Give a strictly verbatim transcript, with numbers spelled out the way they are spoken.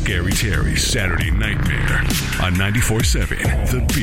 Scary Terry's Saturday Nightmare on ninety-four seven The Beat.